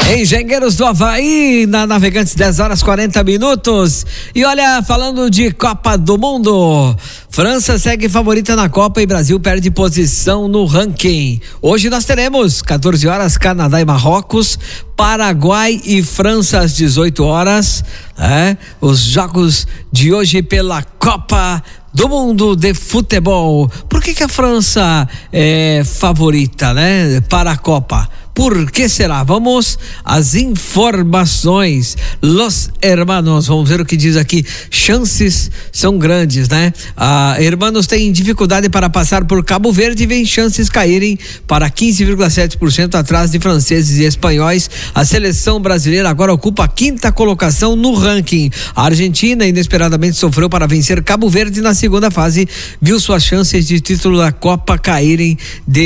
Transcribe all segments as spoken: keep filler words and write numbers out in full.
Engenheiros do Havaí, na Navegantes, dez horas quarenta minutos. E olha, falando de Copa do Mundo, França segue favorita na Copa e Brasil perde posição no ranking. Hoje nós teremos quatorze horas Canadá e Marrocos, Paraguai e França às dezoito horas, é, os jogos de hoje pela Copa do Mundo de Futebol. Por que que a França é favorita, né, para a Copa? Por que será? Vamos às informações. Los hermanos, vamos ver o que diz aqui. Chances são grandes, né? Ah, hermanos têm dificuldade para passar por Cabo Verde e vem chances caírem para quinze vírgula sete por cento atrás de franceses e espanhóis. A seleção brasileira agora ocupa a quinta colocação no ranking. A Argentina inesperadamente sofreu para vencer Cabo Verde na segunda fase, viu suas chances de título da Copa caírem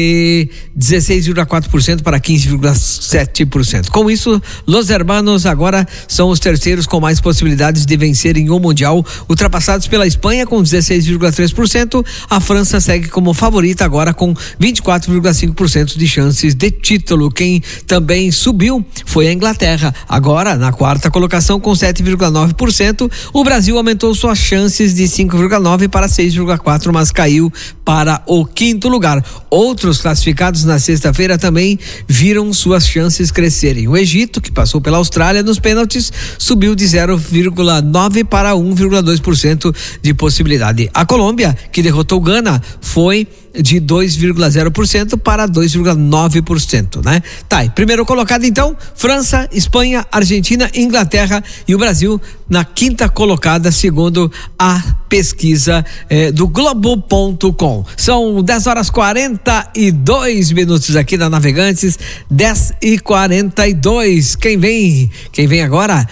de dezesseis vírgula quatro por cento para quinze vírgula sete por cento. Com isso, Los Hermanos agora são os terceiros com mais possibilidades de vencerem o Mundial, ultrapassados pela Espanha com dezesseis vírgula três por cento. A França segue como favorita agora com vinte e quatro vírgula cinco por cento de chances de título. Quem também subiu foi a Inglaterra, agora na quarta colocação com sete vírgula nove por cento. O Brasil aumentou suas chances de cinco vírgula nove por cento para seis vírgula quatro por cento, mas caiu para o quinto lugar. Outros classificados na sexta-feira também viram suas chances crescerem. O Egito, que passou pela Austrália nos pênaltis, subiu de zero vírgula nove por cento para um vírgula dois por cento de possibilidade. A Colômbia, que derrotou Gana, foi de dois vírgula zero por cento para dois vírgula nove por cento, né? Tá, e primeiro colocado então, França, Espanha, Argentina, Inglaterra e o Brasil na quinta colocada, segundo a pesquisa eh, do Globo ponto com. São dez horas quarenta e dois minutos aqui na Navegantes, dez e quarenta e dois. Quem vem? Quem vem agora?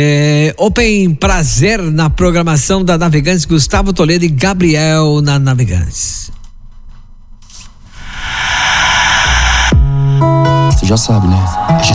É, Open Prazer na programação da Navegantes, Gustavo Toledo e Gabriel na Navegantes. Você já sabe, né?